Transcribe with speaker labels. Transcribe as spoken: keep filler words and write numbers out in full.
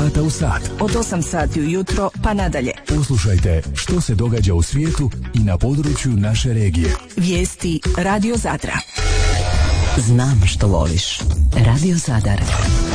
Speaker 1: sata u sat.
Speaker 2: Od osam sati ujutro pa nadalje.
Speaker 1: Poslušajte što se događa u svijetu i na području naše regije.
Speaker 2: Vijesti Radio Zadra.
Speaker 3: Znam što voliš. Radio Zadar.